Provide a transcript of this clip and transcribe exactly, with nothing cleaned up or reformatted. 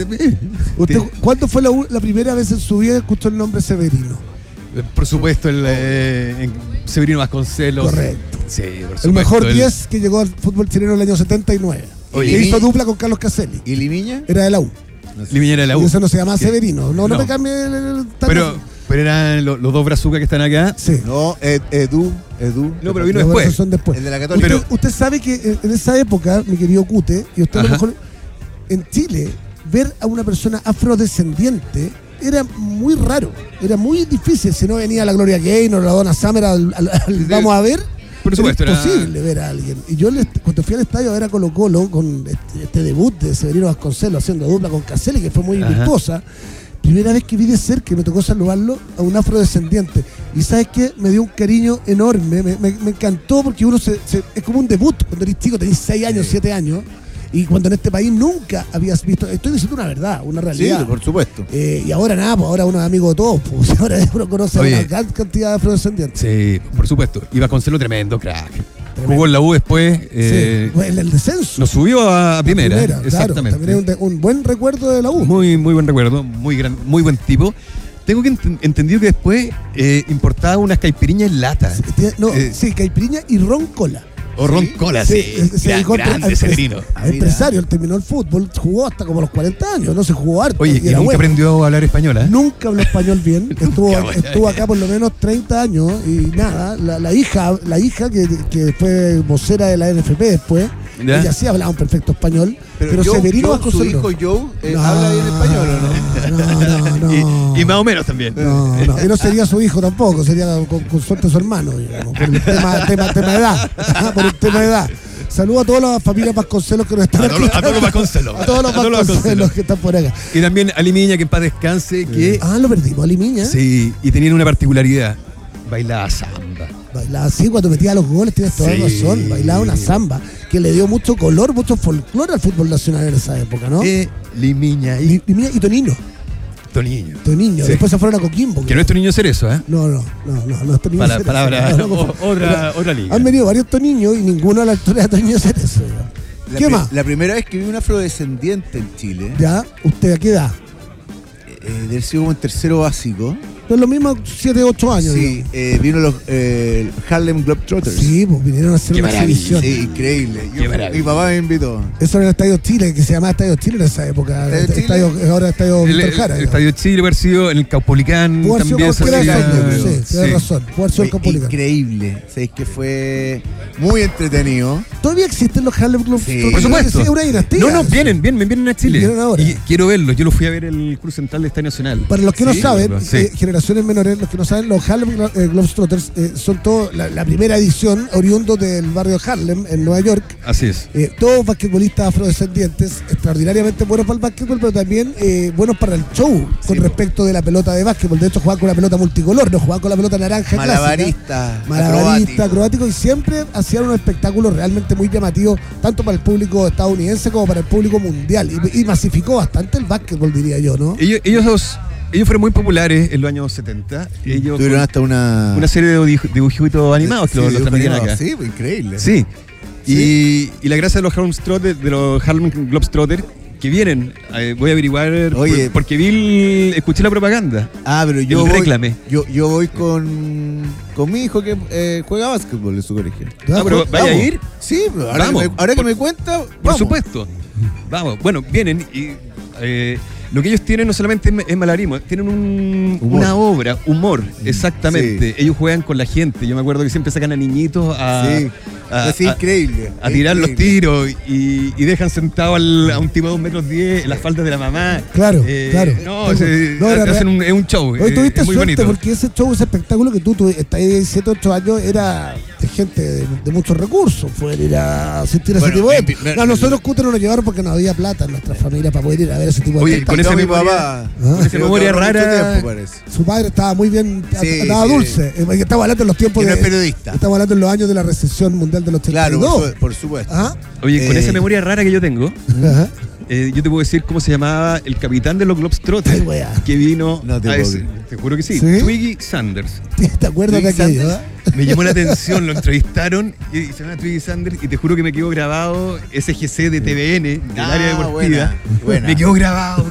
de mí. ¿Usted, ¿Cuándo fue la, la primera vez en su vida que escuchó el nombre Severino? Por supuesto, el eh, en Severino Vasconcelos. Correcto. Sí, por supuesto. El mejor diez que llegó al fútbol chileno en el año setenta y nueve. Oye, que hizo dupla con Carlos Caselli. ¿Y Limiña? Era de la U. Limiña era de la U. Y eso no se llamaba Severino. No, no, No. me cambie el, el Pero, pero eran los, los dos brazucas que están acá. Sí. No, Ed, Edu, Edu. No, pero vino Los después. esos son después. El de la Católica. Usted, Pero- usted sabe que en, en esa época, mi querido Cute, y usted a lo Ajá. mejor en Chile, ver a una persona afrodescendiente era muy raro. Era muy difícil. Si no venía la Gloria Gaynor o la Donna Summer al, al- al- Sí. vamos a ver. Por supuesto, era era- imposible ver a alguien. Y yo le- cuando fui al estadio a ver a Colo Colo con este, este debut de Severino Vasconcelos haciendo dupla con Caselli, que fue muy Ajá. virtuosa, primera vez que vi de cerca y me tocó saludarlo a un afrodescendiente. Y ¿sabes qué? Me dio un cariño enorme, me, me- me encantó porque uno se, se- es como un debut cuando eres chico, tenés seis años, siete años, y cuando en este país nunca habías visto, estoy diciendo una verdad, una Sí, realidad. por supuesto. Eh, y ahora nada, pues ahora uno es amigo de todos, pues ahora uno conoce a Oye. una gran cantidad de afrodescendientes. Sí, por supuesto. Y Vasconcelos tremendo, crack. Jugó en la U después. Eh, sí, en el descenso. Nos subió a primera. Primera, claro, exactamente. también es un, de- un buen recuerdo de la U. Muy, muy buen recuerdo, muy gran, muy buen tipo. Tengo que ent- entendido que después eh, importaba unas caipiriñas en lata. Sí, tiene- no, Eh, sí, caipirinha y ron cola. O ron cola, sí. se- se Gran- dedicó a- grande a- Severino. a empresario, él terminó el fútbol, jugó hasta como los cuarenta años, no se jugó harto. Oye, y y era nunca bueno. aprendió a hablar español, ¿eh? Nunca habló español bien, estuvo, Nunca, estuvo acá por lo menos treinta años y nada, la, la hija, la hija que, que fue vocera de la N F P después, ¿Ya? ella sí hablaba un perfecto español, pero, Pero, Joe, Severino Joe, su Vasconcelos. hijo Joe, eh, No, ¿habla bien español o no? No, no, no. Y, y más o menos también. No, no, y no sería su hijo tampoco, sería con, con suerte su hermano, digamos, por el tema, tema, tema de edad. por el tema de edad. Saludo a todas las familias Vasconcelos que nos están A todos los- a escuchando. todos los Vasconcelos. A todos los A todos los Vasconcelos Vasconcelos. que están por acá. Y también a Limiña, que en paz descanse, que Ah, lo perdimos, Limiña. sí, y tenían una particularidad. Bailaba samba. Bailaba así cuando metía los goles, tienes toda Sí. razón. Bailaba una samba que le dio mucho color, mucho folclore al fútbol nacional en esa época, ¿no? Eh, Limiña y Li- Limiña y Tonino. Toniño. Tonino. Sí. Después se fueron a Coquimbo. Que no es Toniño Cerezo, ¿eh? No, no, no, no, no es Tonino Para, Cerezo. palabra, No, no, por favor. o- otra, otra liga. Han venido varios Toniños y ninguno a la altura de Tonino Cerezo. La ¿Qué pri- más? La primera vez que vi un afrodescendiente en Chile, Ya, ¿usted a qué edad? eh, del sido como en tercero básico. Pues lo mismo, siete, ocho años. Sí, digamos. eh, vino los eh, Harlem Globetrotters. Sí, pues vinieron a hacer Qué una maravilla. exhibición. Sí, increíble. Qué Yo- maravilla. mi papá me invitó. Eso era el Estadio Chile, que se llamaba Estadio Chile en esa época. ¿Estadio Chile? Estadio- ahora Estadio El, Víctor el- Jara. el digamos. Estadio Chile puede haber sido en el Caupolicán Pudo haber sido también. se cualquiera de hacía- esos dos, sí, sí. tienes razón. Pudo haber sido el Fue Caupolicán. increíble. Sabéis que fue muy entretenido. ¿Todavía existen los Harlem Club? Sí. Por supuesto. Sí, es una dinastía. No, no, vienen, vienen, vienen a Chile. Y vienen ahora. Y quiero verlos. Yo los fui a ver el Club Central de Estadio Nacional. Para los que no Sí, saben, sí. eh, generaciones menores, los que no saben, los Harlem Glo- eh, Globetrotters eh, son todos la, la primera edición, oriundos del barrio de Harlem, en Nueva York. Así es. Eh, todos basquetbolistas afrodescendientes, extraordinariamente buenos para el básquetbol, pero también eh, buenos para el show con po. respecto de la pelota de básquetbol. De hecho, jugaban con la pelota multicolor, no jugaban con la pelota naranja Malabarista, clásica. Malabarista, acrobático. acrobático, y siempre hacían un espectáculo realmente muy llamativo, tanto para el público estadounidense como para el público mundial. Y, y masificó bastante el básquetbol, diría yo, ¿no? Ellos, ellos, dos- ellos fueron muy populares en los años setenta. Ellos Tuvieron con hasta una. una serie de dibuj- dibujitos animados que Sí, los, los dibujo transmitían animado. acá. Sí, pues, increíble. Sí. Y, y la gracia de los Harlem Globetrotters, de los Harlem Globetrotters, que vienen, eh, voy a averiguar, Oye. por- porque vi, el- escuché la propaganda. Ah, pero yo El voy, réclame. yo, yo voy con, con mi hijo que eh, juega básquetbol en su colegio. Ya, Ah, pero pues, ¿vaya a vamos. ir? Sí, pero ahora, Vamos. que me, ahora que me cuenta, Por vamos. supuesto. Vamos, bueno, vienen y eh, lo que ellos tienen no solamente es, es malabarismo, tienen un- Humor. una obra, humor, exactamente. Sí. Ellos juegan con la gente. Yo me acuerdo que siempre sacan a niñitos a, Sí. a- es a- increíble. a tirar los increíble. tiros y, y dejan sentado al- a un tipo de dos metros diez en las faldas de la mamá. Claro, Eh, claro. No, se- No, era hacen real. un, es un show. Hoy eh, tuviste es muy suerte bonito. porque ese show, ese espectáculo que tú tuviste, estás ahí siete, ocho años, era de gente de, de muchos recursos, poder ir a asistir a Bueno, ese tipo de... me- me- No, nosotros Cúter nos llevaron porque no había plata en nuestra familia para poder ir a ver ese tipo de Oye, espectáculos. con esa mi memoria- papá. con esa Creo que memoria ahorró mucho rara- tiempo, parece. Su padre estaba muy bien, Sí, estaba sí. dulce. Eh, Estamos hablando en los tiempos Que no de... es periodista. Estamos hablando en los años de la recesión mundial del ochenta y Claro, dos. por, su- por supuesto. Ajá. Oye, con Eh, esa memoria rara que yo tengo, Ajá. eh, yo te puedo decir cómo se llamaba el capitán de los Ay, Globetrotters wea. que vino No te a puedo ese. creer. Te juro que sí. ¿Sí? Twiggy Sanders. ¿Te acuerdas de Twiggy aquello? Sanders. eh? Me llamó la atención, lo entrevistaron y, y se llama Twiggy Sanders y te juro que me quedó grabado ese G C de T V N, del Ah, área deportiva. buena, buena. Me quedó grabado.